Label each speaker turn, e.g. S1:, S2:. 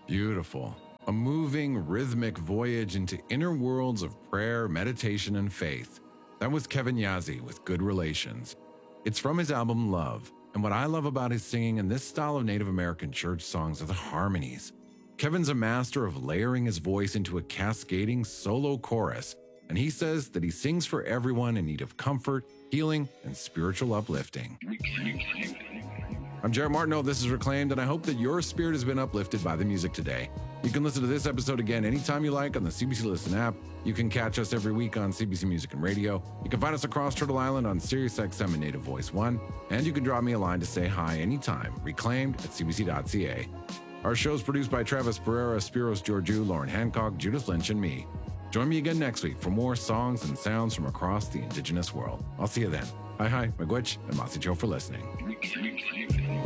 S1: Beautiful. A moving, rhythmic voyage into inner worlds of prayer, meditation, and faith. That was Kevin Yazzie with Good Relations. It's from his album Love, and what I love about his singing in this style of Native American church songs are the harmonies. Kevin's a master of layering his voice into a cascading solo chorus, and he says that he sings for everyone in need of comfort, healing, and spiritual uplifting. I'm Jared Martineau, this is Reclaimed, and I hope that your spirit has been uplifted by the music today. You can listen to this episode again anytime you like on the CBC Listen app. You can catch us every week on CBC Music and Radio. You can find us across Turtle Island on SiriusXM and Native Voice 1. And you can drop me a line to say hi anytime, reclaimed@cbc.ca. Our show is produced by Travis Pereira, Spiros Georgiou, Lauren Hancock, Judith Lynch, and me. Join me again next week for more songs and sounds from across the Indigenous world. I'll see you then. Hi, Miigwech, and Masi Joe for listening.